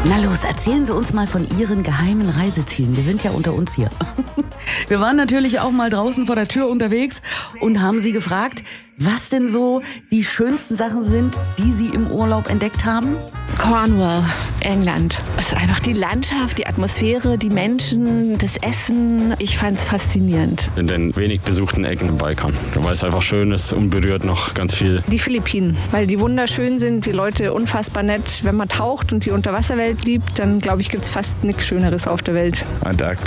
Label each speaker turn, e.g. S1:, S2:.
S1: Na los, erzählen Sie uns mal von Ihren geheimen Reisezielen. Wir sind ja unter uns hier. Wir waren natürlich auch mal draußen vor der Tür unterwegs und haben Sie gefragt, was denn so die schönsten Sachen sind, die Sie im Urlaub entdeckt haben.
S2: Cornwall, England. Es ist einfach die Landschaft, die Atmosphäre, die Menschen, das Essen. Ich fand es faszinierend.
S3: In den wenig besuchten Ecken im Balkan. Weil es einfach schön ist, unberührt noch ganz viel.
S4: Die Philippinen, weil die wunderschön sind, die Leute unfassbar nett. Wenn man taucht und die Unterwasserwelt liebt, dann glaube ich, gibt es fast nichts Schöneres auf der Welt.
S5: Antarktis.